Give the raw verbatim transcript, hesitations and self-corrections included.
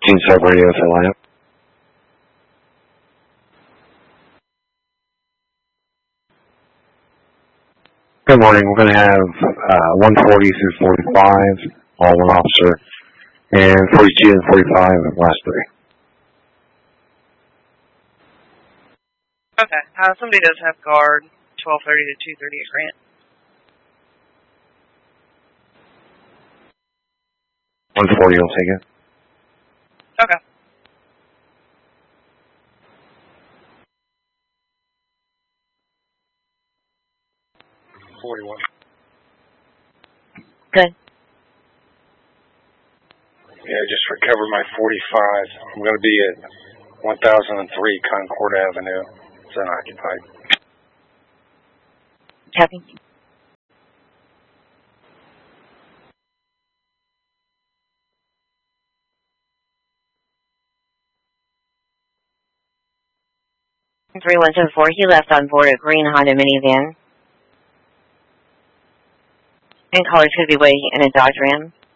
Gene Sub Radio, Atlanta. Good morning. We're going to have uh, one forty through forty-five, all one officer, and forty-two and forty-five, last three. Okay. Uh, somebody does have guard, twelve thirty to two thirty at Grant. one forty will take it. Okay. forty-one. Good. Yeah, just recover my forty-five. I'm going to be at one thousand three Concord Avenue. It's unoccupied. Copy. three one seven four, he left on board a green Honda minivan. And callers could be waiting in a Dodge Ram.